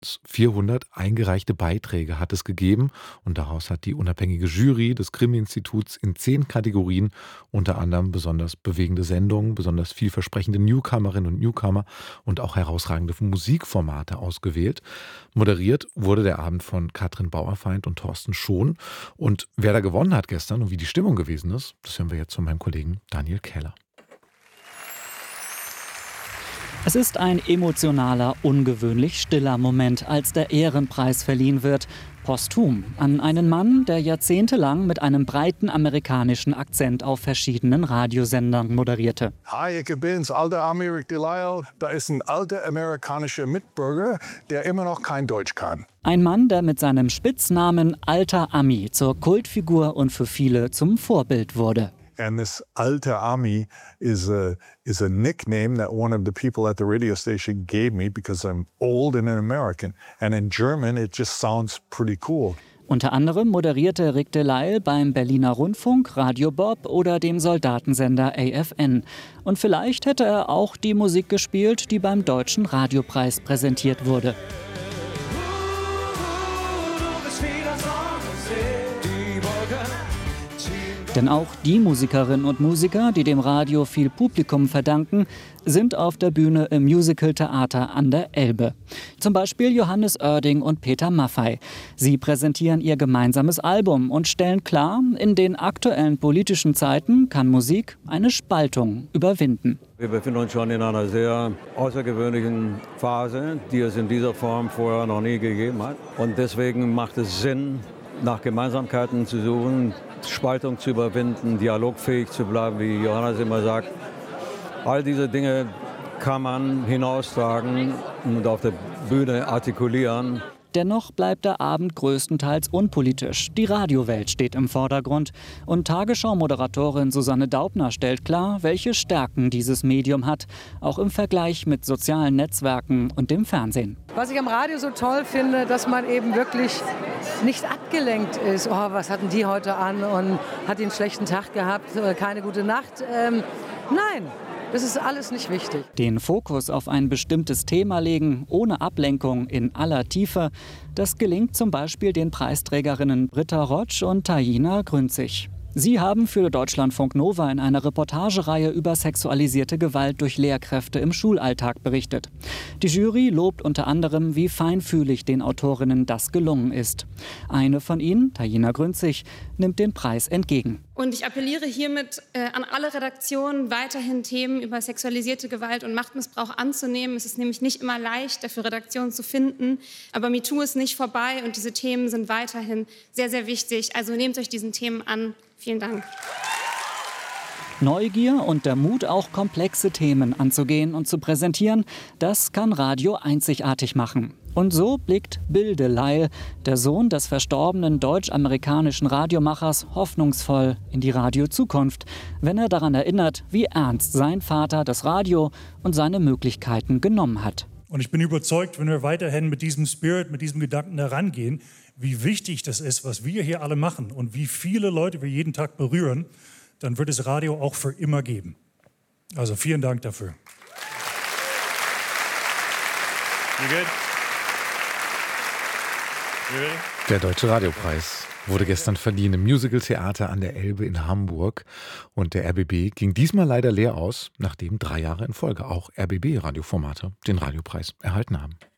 400 eingereichte Beiträge hat es gegeben und daraus hat die unabhängige Jury des Krimi-Instituts in 10 Kategorien, unter anderem besonders bewegende Sendungen, besonders vielversprechende Newcomerinnen und Newcomer und auch herausragende Musikformate ausgewählt. Moderiert wurde der Abend von Katrin Bauerfeind und Thorsten Schon. Und wer da gewonnen hat gestern und wie die Stimmung gewesen ist, das hören wir jetzt von meinem Kollegen Daniel Keller. Es ist ein emotionaler, ungewöhnlich stiller Moment, als der Ehrenpreis verliehen wird, posthum, an einen Mann, der jahrzehntelang mit einem breiten amerikanischen Akzent auf verschiedenen Radiosendern moderierte. Hi, ich bin's, alter Amir Delisle. Da ist ein alter amerikanischer Mitbürger, der immer noch kein Deutsch kann. Ein Mann, der mit seinem Spitznamen Alter Ami zur Kultfigur und für viele zum Vorbild wurde. And this Alter Ami is a nickname that one of the people at the radio station gave me because I'm old and an American. And in German it just sounds pretty cool. Unter anderem moderierte Rick Delisle beim Berliner Rundfunk, Radio Bob oder dem Soldatensender AFN. Und vielleicht hätte er auch die Musik gespielt, die beim Deutschen Radiopreis präsentiert wurde. Denn auch die Musikerinnen und Musiker, die dem Radio viel Publikum verdanken, sind auf der Bühne im Musical-Theater an der Elbe. Zum Beispiel Johannes Oerding und Peter Maffay. Sie präsentieren ihr gemeinsames Album und stellen klar, in den aktuellen politischen Zeiten kann Musik eine Spaltung überwinden. Wir befinden uns schon in einer sehr außergewöhnlichen Phase, die es in dieser Form vorher noch nie gegeben hat. Und deswegen macht es Sinn, nach Gemeinsamkeiten zu suchen, Spaltung zu überwinden, dialogfähig zu bleiben, wie Johannes immer sagt. All diese Dinge kann man hinaustragen und auf der Bühne artikulieren. Dennoch bleibt der Abend größtenteils unpolitisch. Die Radiowelt steht im Vordergrund. Und Tagesschau-Moderatorin Susanne Daubner stellt klar, welche Stärken dieses Medium hat, auch im Vergleich mit sozialen Netzwerken und dem Fernsehen. Was ich am Radio so toll finde, dass man eben wirklich nicht abgelenkt ist. Oh, was hatten die heute an und hat die einen schlechten Tag gehabt, keine gute Nacht. Nein. Das ist alles nicht wichtig. Den Fokus auf ein bestimmtes Thema legen, ohne Ablenkung, in aller Tiefe, das gelingt zum Beispiel den Preisträgerinnen Britta Rotsch und Taina Grünzig. Sie haben für Deutschlandfunk Nova in einer Reportagereihe über sexualisierte Gewalt durch Lehrkräfte im Schulalltag berichtet. Die Jury lobt unter anderem, wie feinfühlig den Autorinnen das gelungen ist. Eine von ihnen, Taina Grünzig, nimmt den Preis entgegen. Und ich appelliere hiermit an alle Redaktionen, weiterhin Themen über sexualisierte Gewalt und Machtmissbrauch anzunehmen. Es ist nämlich nicht immer leicht, dafür Redaktionen zu finden. Aber MeToo ist nicht vorbei und diese Themen sind weiterhin sehr, sehr wichtig. Also nehmt euch diesen Themen an. Vielen Dank. Neugier und der Mut, auch komplexe Themen anzugehen und zu präsentieren, das kann Radio einzigartig machen. Und so blickt Bill Delisle, der Sohn des verstorbenen deutsch-amerikanischen Radiomachers, hoffnungsvoll in die Radiozukunft, wenn er daran erinnert, wie ernst sein Vater das Radio und seine Möglichkeiten genommen hat. Und ich bin überzeugt, wenn wir weiterhin mit diesem Spirit, mit diesem Gedanken herangehen, wie wichtig das ist, was wir hier alle machen und wie viele Leute wir jeden Tag berühren, dann wird es Radio auch für immer geben. Also vielen Dank dafür. You good? Der Deutsche Radiopreis wurde gestern verliehen im Musical-Theater an der Elbe in Hamburg. Und der RBB ging diesmal leider leer aus, nachdem 3 Jahre in Folge auch RBB-Radioformate den Radiopreis erhalten haben.